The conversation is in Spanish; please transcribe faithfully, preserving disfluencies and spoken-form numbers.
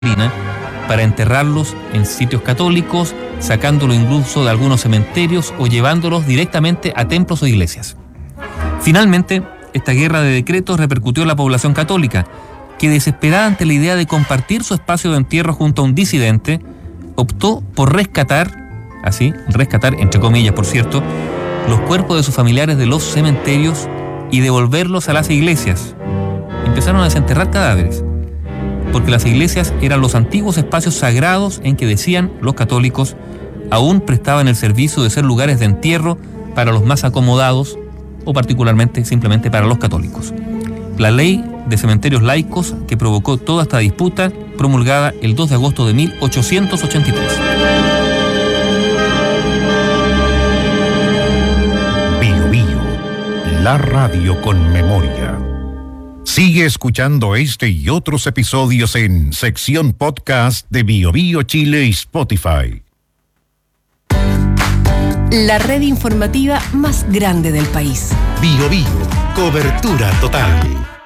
para enterrarlos en sitios católicos, sacándolos incluso de algunos cementerios o llevándolos directamente a templos o iglesias. Finalmente, esta guerra de decretos repercutió en la población católica, que desesperada ante la idea de compartir su espacio de entierro junto a un disidente, optó por rescatar, así, rescatar entre comillas por cierto, los cuerpos de sus familiares de los cementerios y devolverlos a las iglesias. Empezaron a desenterrar cadáveres, porque las iglesias eran los antiguos espacios sagrados en que, decían los católicos, aún prestaban el servicio de ser lugares de entierro para los más acomodados o particularmente simplemente para los católicos. La ley de cementerios laicos que provocó toda esta disputa, promulgada el dos de agosto de mil ochocientos ochenta y tres. Bio Bio, la radio con memoria. Sigue escuchando este y otros episodios en sección podcast de Bio Bio Chile y Spotify. La red informativa más grande del país. Bio Bio, cobertura total.